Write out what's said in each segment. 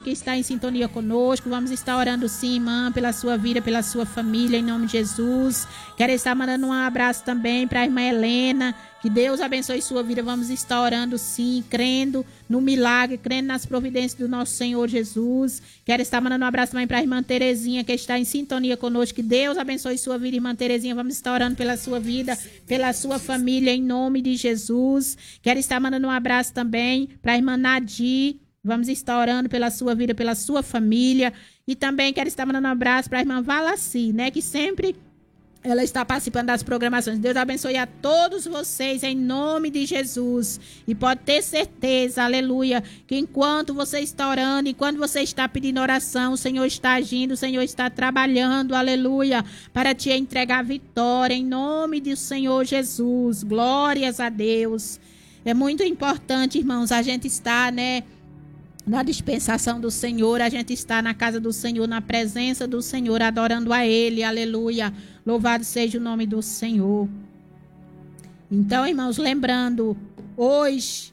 que está em sintonia conosco. Vamos estar orando sim, irmã, pela sua vida, pela sua família, em nome de Jesus. Quero estar mandando um abraço também para a irmã Helena. Que Deus abençoe sua vida. Vamos estar orando sim, crendo no milagre, crendo nas providências do nosso Senhor Jesus. Quero estar mandando um abraço também para a irmã Terezinha, que está em sintonia conosco. Que Deus abençoe sua vida, irmã Terezinha. Vamos estar orando pela sua vida, pela sua família, em nome de Jesus. Quero estar mandando um abraço também para a irmã Nadir. Vamos estar orando pela sua vida, pela sua família. E também quero estar mandando um abraço para a irmã Valaci, né? Que sempre ela está participando das programações. Deus abençoe a todos vocês em nome de Jesus. E pode ter certeza, aleluia, que enquanto você está orando, enquanto você está pedindo oração, o Senhor está agindo, o Senhor está trabalhando, aleluia, para te entregar vitória em nome do Senhor Jesus. Glórias a Deus. É muito importante, irmãos, a gente estar, né, na dispensação do Senhor, a gente está na casa do Senhor, na presença do Senhor, adorando a Ele, aleluia. Louvado seja o nome do Senhor. Então, irmãos, lembrando, hoje,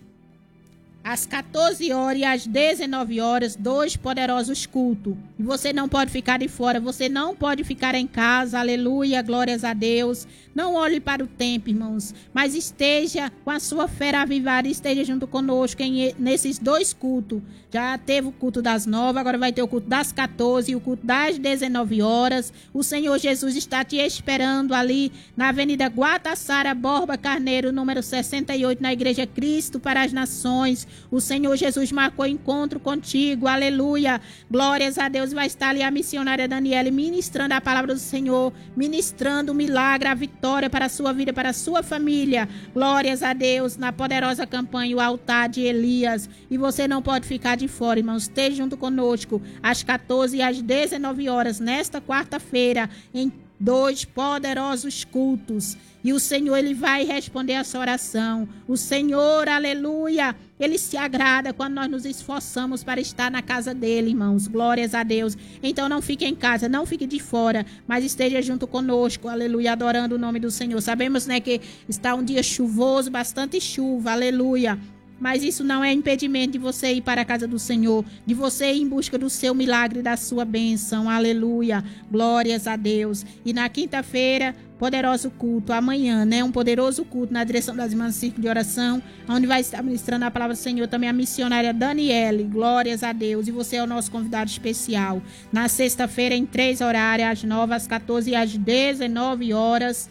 às 14 horas e às 19 horas, 2 poderosos cultos. E você não pode ficar de fora, você não pode ficar em casa, aleluia, glórias a Deus. Não olhe para o tempo, irmãos, mas esteja com a sua fé avivada, esteja junto conosco nesses 2 cultos. Já teve o culto das 9, agora vai ter o culto das 14 e o culto das 19 horas. O Senhor Jesus está te esperando ali na Avenida Guatassara Borba Carneiro, número 68, na Igreja Cristo para as Nações. O Senhor Jesus marcou encontro contigo, aleluia. Glórias a Deus, vai estar ali a missionária Daniele ministrando a palavra do Senhor, ministrando o milagre, a vitória para a sua vida, para a sua família. Glórias a Deus, na poderosa campanha, o altar de Elias. E você não pode ficar de fora, irmãos. Esteja junto conosco às 14 e às 19 horas, nesta quarta-feira, em 2 poderosos cultos. E o Senhor, Ele vai responder a sua oração. O Senhor, aleluia, Ele se agrada quando nós nos esforçamos para estar na casa dEle, irmãos. Glórias a Deus. Então não fique em casa, não fique de fora, mas esteja junto conosco, aleluia, adorando o nome do Senhor. Sabemos, né, que está um dia chuvoso, bastante chuva, aleluia. Mas isso não é impedimento de você ir para a casa do Senhor, de você ir em busca do seu milagre, da sua bênção, aleluia, glórias a Deus. E na quinta-feira, poderoso culto, amanhã, né, um poderoso culto na direção das irmãs do Círculo de Oração, onde vai estar ministrando a palavra do Senhor também a missionária Daniele, glórias a Deus, e você é o nosso convidado especial. Na sexta-feira, em 3 horários, às 9, às 14 e às 19 horas,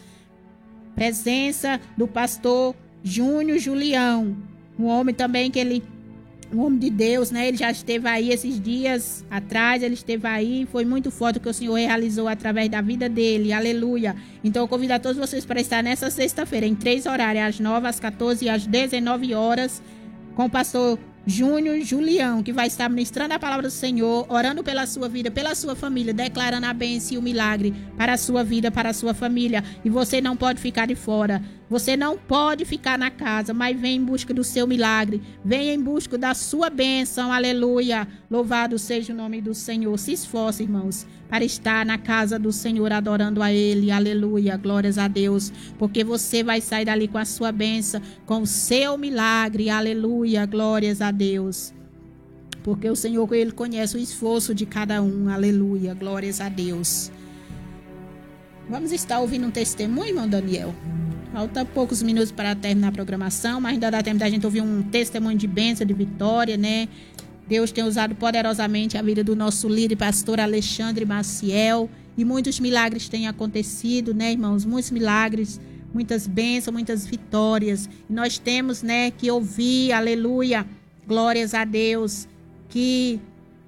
presença do pastor Júnior Julião, um homem também um homem de Deus, né? Ele já esteve aí esses dias atrás, ele esteve aí, foi muito forte o que o Senhor realizou através da vida dele, aleluia. Então eu convido a todos vocês para estar nessa sexta-feira, em 3 horários, às 9, às 14 e às 19 horas, com o pastor Júnior Julião, que vai estar ministrando a palavra do Senhor, orando pela sua vida, pela sua família, declarando a bênção e o milagre para a sua vida, para a sua família. E você não pode ficar de fora. Você não pode ficar na casa, mas vem em busca do seu milagre. Venha em busca da sua bênção, aleluia. Louvado seja o nome do Senhor. Se esforce, irmãos, para estar na casa do Senhor, adorando a Ele, aleluia, glórias a Deus. Porque você vai sair dali com a sua bênção, com o seu milagre, aleluia, glórias a Deus. Porque o Senhor, Ele conhece o esforço de cada um, aleluia, glórias a Deus. Vamos estar ouvindo um testemunho, irmão Daniel? Falta poucos minutos para terminar a programação, mas ainda dá tempo da gente ouvir um testemunho de bênção, de vitória, né? Deus tem usado poderosamente a vida do nosso líder, pastor Alexandre Maciel, e muitos milagres têm acontecido, né, irmãos? Muitos milagres, muitas bênçãos, muitas vitórias. E nós temos, né, que ouvir, aleluia, glórias a Deus, que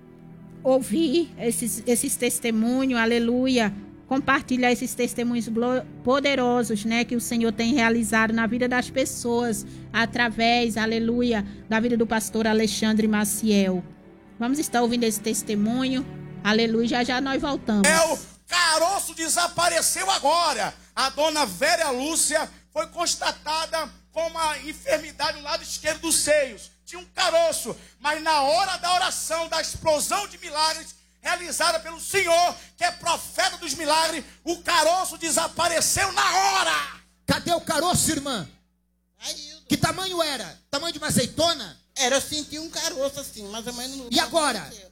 ouvir esses testemunhos, aleluia, compartilhar esses testemunhos poderosos, né, que o Senhor tem realizado na vida das pessoas, através, aleluia, da vida do pastor Alexandre Maciel. Vamos estar ouvindo esse testemunho, aleluia, já já nós voltamos. O caroço desapareceu agora. A dona Vera Lúcia foi constatada com uma enfermidade no lado esquerdo dos seios. Tinha um caroço, mas na hora da oração, da explosão de milagres, realizada pelo Senhor, que é profeta dos milagres, o caroço desapareceu na hora. Cadê o caroço, irmã? Aí, Que tamanho era? Tamanho de uma azeitona? eu senti um caroço assim, mais ou menos. E agora?